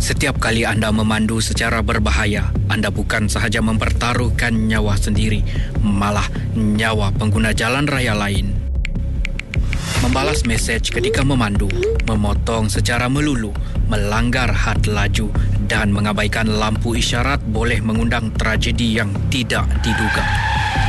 Setiap kali anda memandu secara berbahaya, anda bukan sahaja mempertaruhkan nyawa sendiri, malah nyawa pengguna jalan raya lain. Membalas mesej ketika memandu, memotong secara melulu, melanggar had laju dan mengabaikan lampu isyarat boleh mengundang tragedi yang tidak diduga.